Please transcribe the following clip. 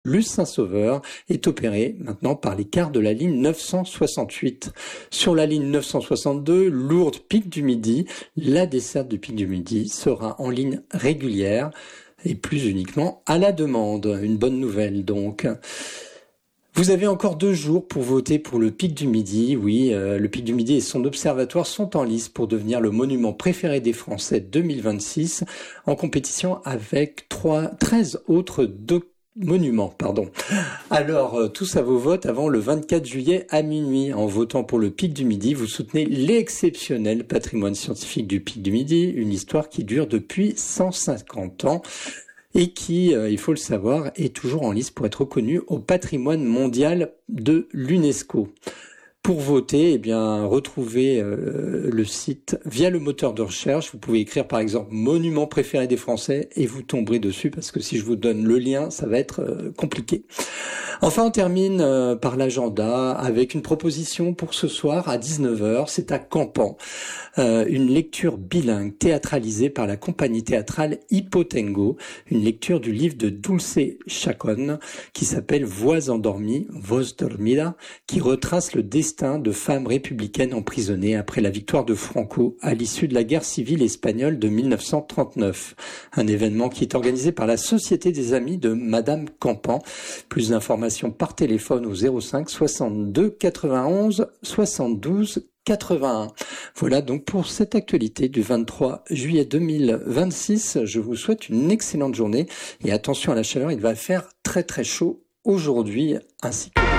Le Saint-Sauveur est opéré maintenant par les cars de la ligne 968. Sur la ligne 962, Lourdes-Pic du Midi, la desserte du Pic du Midi sera en ligne régulière et plus uniquement à la demande. Une bonne nouvelle donc. Vous avez encore 2 jours pour voter pour le Pic du Midi. Oui, le Pic du Midi et son observatoire sont en lice pour devenir le monument préféré des Français 2026, en compétition avec 13 autres monuments. Alors, tous à vos votes avant le 24 juillet à minuit. En votant pour le Pic du Midi, vous soutenez l'exceptionnel patrimoine scientifique du Pic du Midi, une histoire qui dure depuis 150 ans. Et qui, il faut le savoir, est toujours en lice pour être reconnu au patrimoine mondial de l'UNESCO. Pour voter, retrouvez le site via le moteur de recherche. Vous pouvez écrire par exemple monument préféré des Français et vous tomberez dessus parce que si je vous donne le lien, ça va être compliqué. Enfin, on termine par l'agenda avec une proposition pour ce soir à 19h. C'est à Campan. Une lecture bilingue théâtralisée par la compagnie théâtrale Hippotengo. Une lecture du livre de Dulce Chacón qui s'appelle Voix endormies, Voz dormida, qui retrace le destin de femmes républicaines emprisonnées après la victoire de Franco à l'issue de la guerre civile espagnole de 1939. Un événement qui est organisé par la Société des Amis de Madame Campan. Plus d'informations par téléphone au 05 62 91 72 81. Voilà donc pour cette actualité du 23 juillet 2026. Je vous souhaite une excellente journée et attention à la chaleur, il va faire très très chaud aujourd'hui ainsi que